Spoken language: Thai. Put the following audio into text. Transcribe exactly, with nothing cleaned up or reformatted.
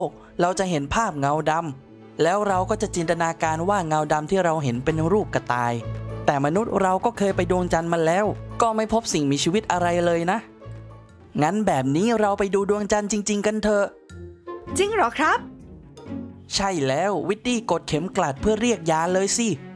เราจะเห็นภาพเงาดำแล้วเราก็จะจินตนาการว่าเงาดำที่เราเห็นเป็นรูปกระต่ายแต่มนุษย์เราก็เคยไปดวงจันทร์มาแล้วก็ไม่พบสิ่งมีชีวิตอะไรเลยนะงั้นแบบนี้เราไปดูดวงจันทร์จริงๆกันเถอะจริงเหรอครับใช่แล้ววิตตี้กดเข็มกลัดเพื่อเรียกยาเลยสิ